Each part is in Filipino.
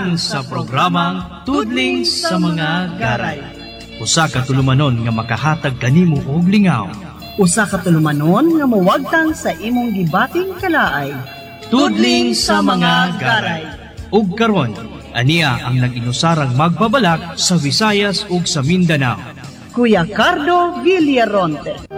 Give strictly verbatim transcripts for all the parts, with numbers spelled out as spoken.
lang sa programang Tudling sa mga Garay. Usa ka tulumanon nga makahatag kanimo og lingaw. Usa ka tulumanon nga muwagtang sa imong gibating kalaay. Tudling sa mga Garay. Ug karon, aniya ang nag-inusarang magbabalak sa Visayas ug sa Mindanao. Kuya Cardo Villaronte.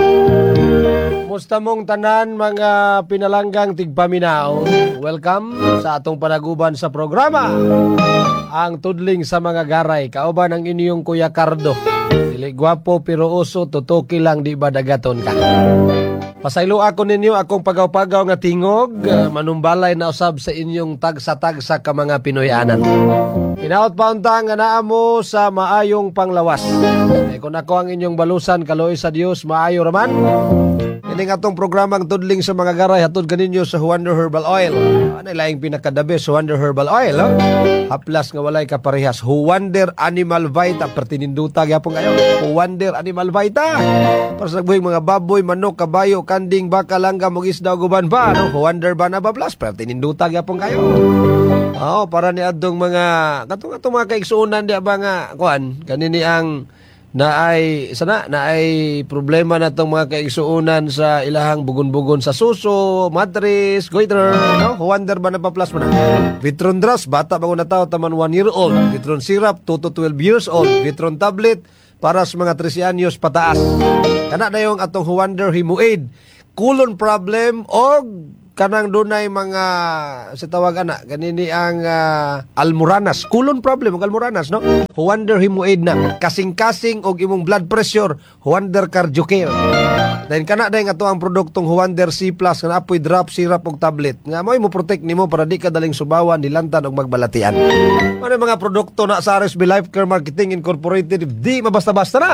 Musta mong tanan mga pinalanggang tigpaminaw. Welcome sa atong panaguban sa programa ang Tudling sa mga Garay. Kauban ang inyong Kuya Cardo. Dili gwapo pero uso, tutuki lang di ba dagaton ka. Pasaylo ako ninyo akong pagaw-pagaw nga tingog, uh, manumbalay na usab sa inyong tagsa-tagsa ka mga Pinoyanan. Inaot pa unta nga naa mo sa maayong panglawas. Eh, kung ako ang inyong balusan, kaloy sa Dios, maayo raman. Ini nga itong programang Tudling sa mga Garay, hatod kaninyo sa Wonder Herbal Oil. Ano laing pinakadabi sa Wonder Herbal Oil? Oh? Haplas nga walay kaparehas. Wonder Animal Vita. Pertininduta gyapon kayo. Wonder Animal Vita. Para sa buhing mga baboy, manok, kabayo, kanding, baka, langga, mugis daw, guban ba? No? Wonder Banaba Plus. Pertininduta gyapon kayo. Oo, para ni adtong mga katong atong mga kaigsuunan di ba nga kuan kanini ang na ay sana na ay problema na tong mga kaigsuunan sa ilahang bugon-bugon sa suso, mattress, goiter, no? Wonder ba na pa plus mo na? Vitron Drops, bata bago na tao, taman one year old. Vitron Syrup, two to twelve years old. Vitron Tablet, para sa mga thirteen anyos pataas. Kana na yung atong Wonder Hemoaid. Colon problem o kanang dunay mga sa tawag ana ganini ang uh, almoranas, colon problem ug almoranas, no? Wonder Hemoaid na kasing-kasing og imong blood pressure, Wonder Cardiocare. Then kana day nga to ang produktong Wonder C Plus nga apoy drop, syrup ug tablet nga moy mo protect nimo para di ka daling subawan, dilantan ug magbalatian. Ano mga produkto na sa R S B Life Care Marketing Incorporated, di mabasta-basta na.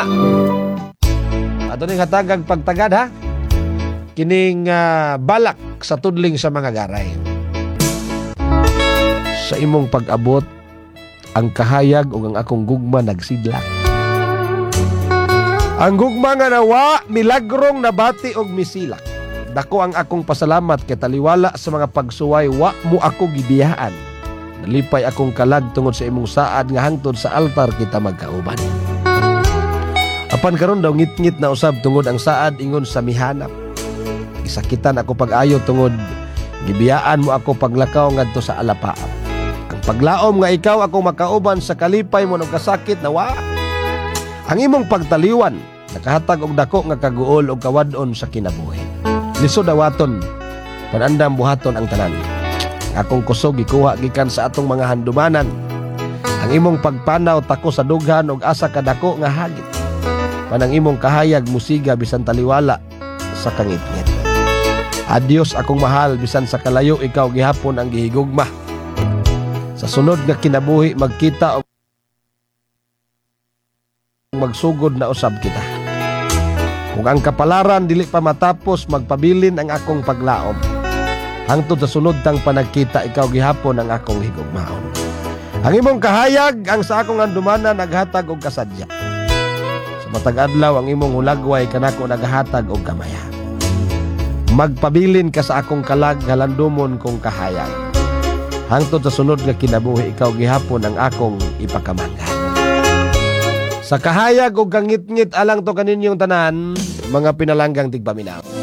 Ato ning hatagag pagtagad ha. Kining uh, balak sa Tudling sa mga Garay. Sa imong pag-abot, ang kahayag o ang akong gugma nagsidlak. Ang gugma nga nawa, milagrong nabati og misilak. Dako ang akong pasalamat kay taliwala sa mga pagsuway, wa mo ako gibiyaan. Nalipay akong kalag tungod sa imong saad nga hangtod sa altar kita magkauban. Apan karon daw ngit-ngit na usab tungod ang saad ingon sa mihanap. Isakitan ako pag-ayo tungod gibiyaan mo ako paglakaw ngadto sa alapaap. Ang paglaom nga ikaw ako makauban sa kalipay mo ng kasakit na wa. Ang imong pagtaliwan nakahatag og dako nga kaguol og kawadon sa kinabuhi. Lisod dawaton panandam buhaton ang tanan. Akong kusog gikuha gikan sa atong mga handumanan. Ang imong pagpanaw tako sa dughan og asa kadako nga hagit. Panang imong kahayag musiga bisan taliwala sa kangit-ngit. Adios akong mahal, bisan sa kalayo ikaw gihapon ang gihigugma. Sa sunod nga kinabuhi magkita o magsugod na usab kita. Kung ang kapalaran dili pa matapos, magpabilin ang akong paglaom. Hangtod sa sunod tang panagkita ikaw gihapon ang akong higugmaon. Ang imong kahayag ang sa akong andumana naghatag og kasadya. Sa matag adlaw ang imong hulagway kanako naghatag og kamaya. Magpabilin ka sa akong kalag, halandumon kong kahayag. Hangtod sa sunod nga kinabuhi ikaw gihapon ang akong ipakamanghan. Sa kahayag o gangit-ngit alang to kaninyong tanan, mga pinalanggang tigpaminaw.